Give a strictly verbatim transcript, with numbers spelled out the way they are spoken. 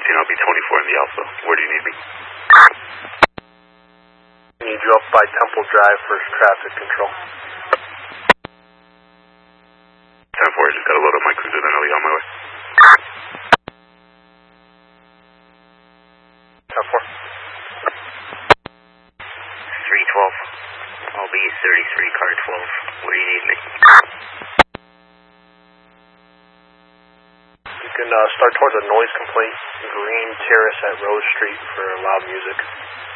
seventeen, I'll be twenty-four in the Alpha. Where do you need me? I need you up by Temple Drive for traffic control. ten four, I just gotta load up my cruiser, then I'll be on my way. ten four. three twelve. I'll be thirty-three, car twelve. Where do you need me? You can uh, start towards a noise complaint, Green Terrace at Rose Street for loud music.